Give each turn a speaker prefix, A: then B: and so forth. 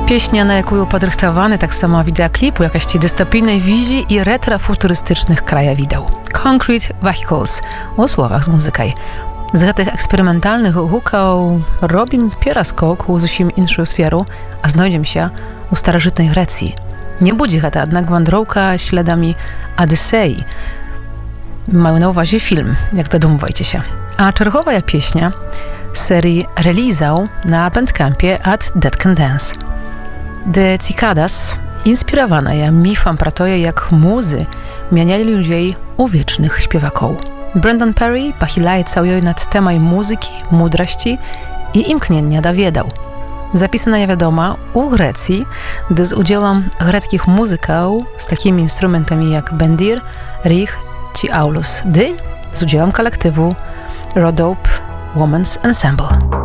A: Pieśnia, na jaką podrychtowany tak samo wideoklipu, jakaś dystopijnej wizji i retrofuturystycznych krajowideł. Concrete Vehicles, u słowach z muzykaj. Z tych eksperymentalnych hukał robim pieraskok u zusim inszą sferu, a znajdziemy się u starożytnej Grecji. Nie budzi to jednak wandrowka śladami Odysei. Mają na uwadze film, jak dodumwajcie się. A czerwowa pieśnia serii release'ał na Bandcampie at Dead Can Dance. The Cicadas inspirowana je mifem pro to, jak muzy mieniali ludzi u wiecznych śpiewaków. Brendan Perry pochylaje cały nad temat muzyki, mądrości i imknienia dowiedał. Zapisana je wiadoma u Grecji, gdy z udziałem greckich muzyków z takimi instrumentami jak bendir, rich czy aulus, gdy z udziałem kolektywu Rhodope Women's Ensemble.